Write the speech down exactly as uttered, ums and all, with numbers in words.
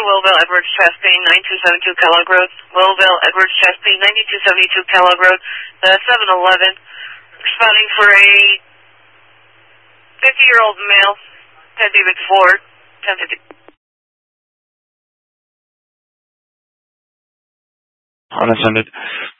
Willville, Edwards, chest pain, nine two seven two Kellogg Road. Willville, Edwards, chest pain, nine two seven two Kellogg Road. The seven eleven, responding for a fifty-year-old male, ten David Ford, ten fifty. Unattended.